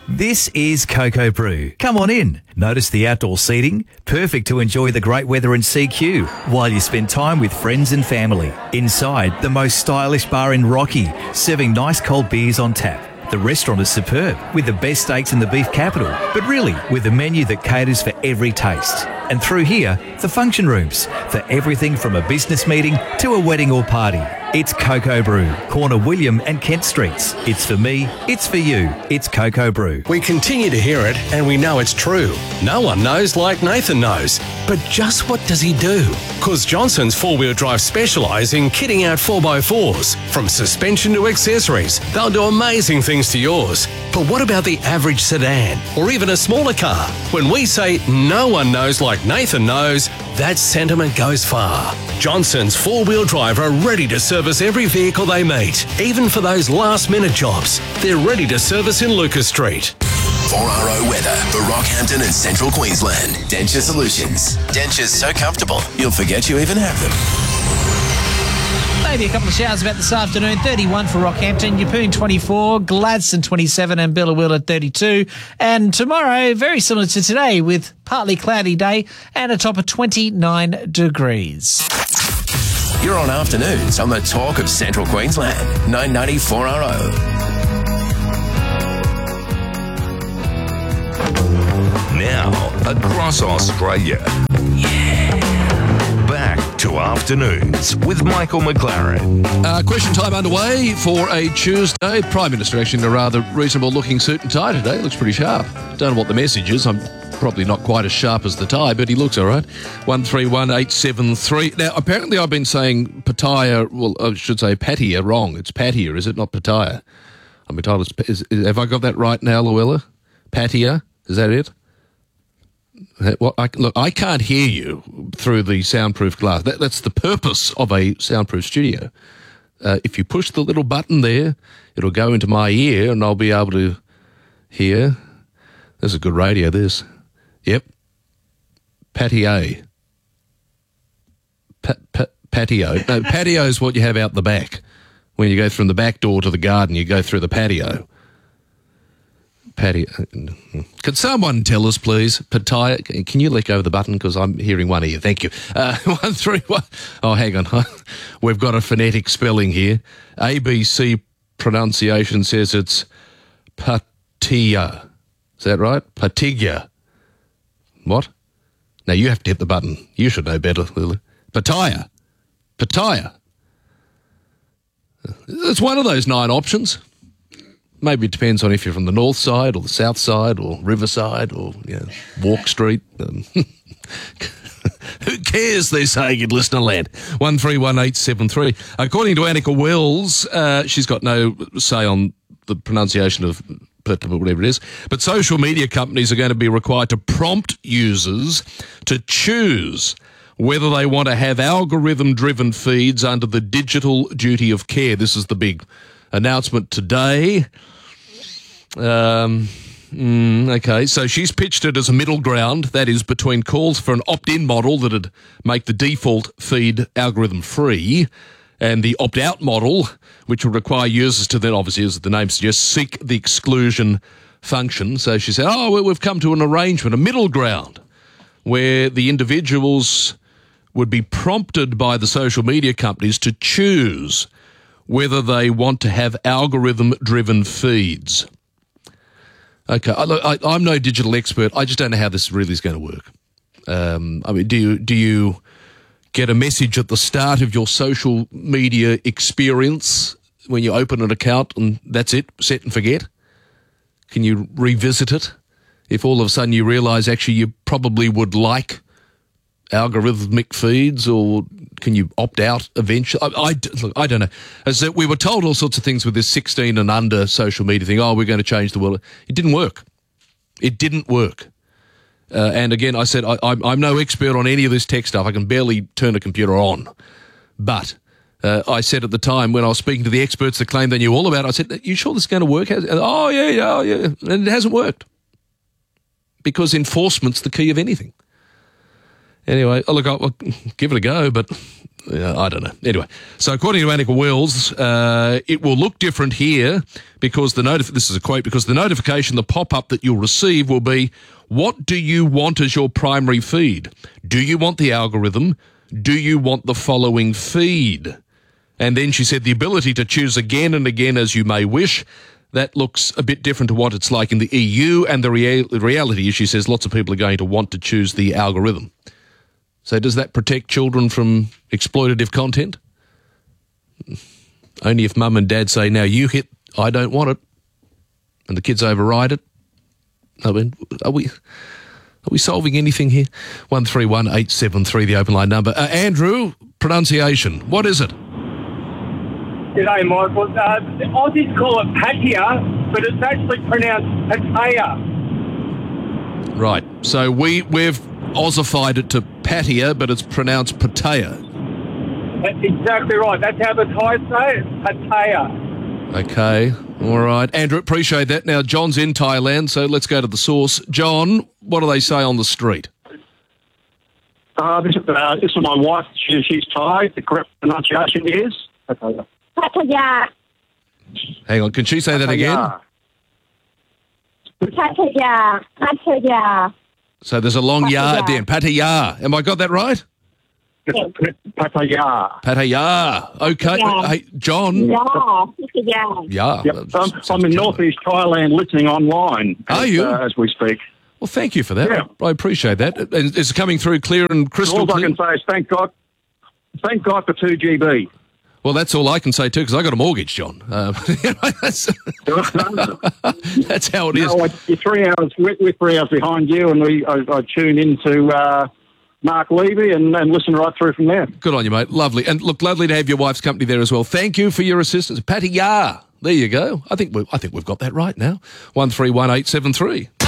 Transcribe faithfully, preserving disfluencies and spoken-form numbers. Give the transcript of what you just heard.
This is Cocoa Brew. Come on in. Notice the outdoor seating, perfect to enjoy the great weather in C Q while you spend time with friends and family. Inside, the most stylish bar in Rocky, serving nice cold beers on tap. The restaurant is superb, with the best steaks in the beef capital, but really with a menu that caters for every taste. And through here, the function rooms, for everything from a business meeting to a wedding or party. It's Cocoa Brew, corner William and Kent Streets. It's for me, it's for you. It's Cocoa Brew. We continue to hear it, and we know it's true. No one knows like Nathan knows. But just what does he do? Because Johnson's four-wheel drive specialise in kitting out four by fours. From suspension to accessories, they'll do amazing things to yours. But what about the average sedan, or even a smaller car? When we say no one knows like Nathan knows, that sentiment goes far. Johnson's four-wheel drive are ready to service every vehicle they meet, even for those last-minute jobs. They're ready to service in Lucas Street. four R O weather for Rockhampton and Central Queensland. Denture Solutions. Dentures so comfortable, you'll forget you even have them. Maybe a couple of showers about this afternoon. thirty-one for Rockhampton, Yeppoon twenty-four, Gladstone twenty-seven and Billawilla thirty-two. And tomorrow, very similar to today, with partly cloudy day and a top of twenty-nine degrees. You're on afternoons on the Talk of Central Queensland. nine ninety four R O. Now, across Australia. Yeah. Back to afternoons with Michael McLaren. Uh, question time underway for a Tuesday. Prime Minister actually in a rather reasonable-looking suit and tie today. Looks pretty sharp. Don't know what the message is. I'm probably not quite as sharp as the tie, but he looks all right. one three one eight seven three. Now, apparently I've been saying Pattaya, well, I should say Pattaya wrong. It's Pattaya, is it? Not Pattaya. I'm told it's... Is, is, have I got that right now, Luella? Pattaya? Is that it? Well, I, look, I can't hear you through the soundproof glass. That, that's the purpose of a soundproof studio. Uh, if you push the little button there, it'll go into my ear and I'll be able to hear. This is good radio, this. Yep. Patio. Pa- pa- patio. No, patio is what you have out the back. When you go from the back door to the garden, you go through the patio. Patio. Can someone tell us, please? Pattaya. Can you let go of the button? Because I'm hearing one ear. Thank you. Uh, one, three, one. Oh, hang on. We've got a phonetic spelling here. A B C pronunciation says it's Pattaya. Is that right? Pattaya. What? Now you have to hit the button. You should know better, Lily. Pattaya. Pattaya. It's one of those nine options. Maybe it depends on if you're from the north side or the south side or riverside or, you know, Walk Street. Um, who cares, they're saying in listener land. one three one eight seven three. According to Annika Wells, uh, she's got no say on the pronunciation of whatever it is, but social media companies are going to be required to prompt users to choose whether they want to have algorithm-driven feeds under the digital duty of care. This is the big announcement today. Um, mm, okay, so she's pitched it as a middle ground, that is between calls for an opt-in model that'd make the default feed algorithm-free and the opt-out model, which will require users to then, obviously, as the name suggests, seek the exclusion function. So she said, oh, we've come to an arrangement, a middle ground, where the individuals would be prompted by the social media companies to choose whether they want to have algorithm-driven feeds. Okay, I, I, I'm no digital expert. I just don't know how this really is going to work. Um, I mean, do you do you get a message at the start of your social media experience when you open an account and that's it, set and forget? Can you revisit it if all of a sudden you realise actually you probably would like algorithmic feeds, or can you opt out eventually? I, I, look, I don't know. As that we were told all sorts of things with this sixteen and under social media thing. Oh, we're going to change the world. It didn't work. It didn't work. Uh, and again, I said I, I'm, I'm no expert on any of this tech stuff. I can barely turn a computer on. But uh, I said at the time when I was speaking to the experts that claimed they knew all about it, I said, "Are you sure this is going to work?" Oh yeah, yeah, yeah. And it hasn't worked because enforcement's the key of anything. Anyway, oh, look, I'll, I'll give it a go, but uh, I don't know. Anyway, so according to Annika Wells, uh, it will look different here because the notif- this is a quote, because the notification, the pop-up that you'll receive will be, what do you want as your primary feed? Do you want the algorithm? Do you want the following feed? And then she said the ability to choose again and again as you may wish. That looks a bit different to what it's like in the E U, and the rea- reality is, she says, lots of people are going to want to choose the algorithm. So does that protect children from exploitative content? Only if mum and dad say, now you hit, I don't want it, and the kids override it. I mean, are we are we solving anything here? one three one eight seven three, the open line number. Uh, Andrew, pronunciation, what is it? G'day, Michael. Uh, the Aussies call it patia, but it's actually pronounced patea. Right, so we, we've Aussified it to patia, but it's pronounced patea. That's exactly right. That's how the Thais say it, patea. Okay, all right. Andrew, appreciate that. Now, John's in Thailand, so let's go to the source. John, what do they say on the street? Uh, this, uh, this is my wife. She, she's Thai. The correct pronunciation is patea. Pattaya. Hang on, can she say that again? Pattaya. Pattaya. So there's a long ya at the end. Pattaya. Am I got that right? Yes. Pattaya. Pattaya. Okay. Yeah. Hey, John. Yeah. Pattaya. Yeah. Yep. I'm, I'm in northeast Thailand listening online. Are as, you? Uh, as we speak. Well, thank you for that. Yeah. I appreciate that. And it's coming through clear and crystal All clear. I can say is thank God. Thank God for two G B. Well, that's all I can say too, because I got a mortgage, John. Uh, that's, that's how it is. No, you're three hours. We're, we're three hours behind you, and we I, I tune into uh, Mark Levy and, and listen right through from there. Good on you, mate. Lovely. And look, lovely to have your wife's company there as well. Thank you for your assistance. Patty Yar. There you go. I think we I think we've got that right now. One three one eight seven three.